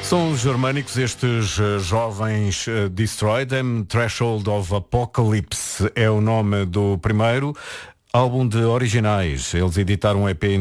São os germânicos, estes jovens Destroy Them. Threshold of Apocalypse é o nome do primeiro álbum de originais. Eles editaram um EP em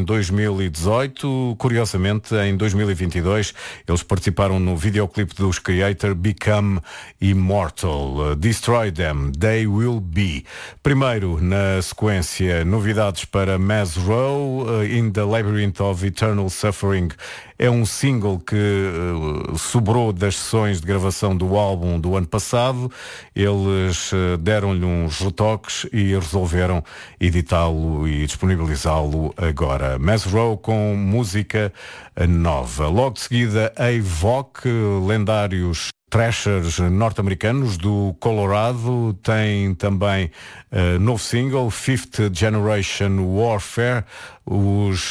2018. Curiosamente, em 2022, eles participaram no videoclipe dos Creator Become Immortal. Destroy Them, They Will Be. Primeiro, na sequência, novidades para Mass Row, In the Labyrinth of Eternal Suffering. É um single que sobrou das sessões de gravação do álbum do ano passado. Eles deram-lhe uns retoques e resolveram editá-lo e disponibilizá-lo agora. Mass Row com música nova. Logo de seguida, Avoc, lendários thrashers norte-americanos do Colorado, tem também novo single, Fifth Generation Warfare. Os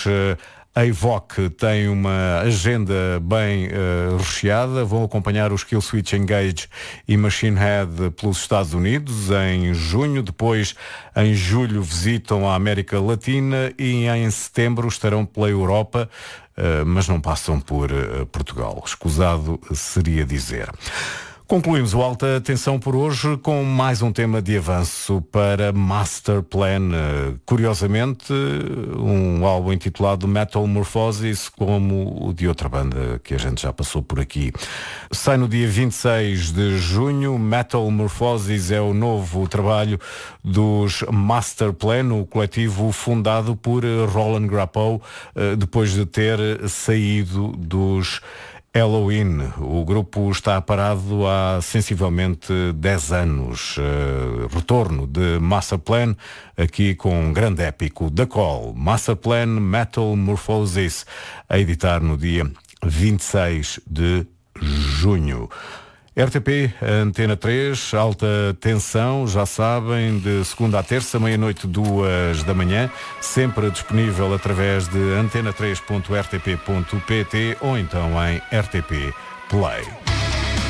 Avoc tem uma agenda bem recheada. Vão acompanhar os Killswitch Engage e Machine Head pelos Estados Unidos em junho. Depois, em julho, visitam a América Latina e em setembro estarão pela Europa, mas não passam por Portugal. Escusado seria dizer. Concluímos o Alta Tensão por hoje com mais um tema de avanço para Master Plan. Curiosamente, um álbum intitulado Metal Morphosis, como o de outra banda que a gente já passou por aqui. Sai no dia 26 de junho. Metal Morphosis é o novo trabalho dos Master Plan, o coletivo fundado por Roland Grapow, depois de ter saído dos Halloween. O grupo está parado há sensivelmente 10 anos. Retorno de Master Plan, aqui com um grande épico, The Call. Master Plan Metal Morphosis, a editar no dia 26 de junho. RTP, Antena 3, Alta Tensão, já sabem, de segunda a terça, meia-noite, 2 da manhã, sempre disponível através de antena3.rtp.pt ou então em RTP Play.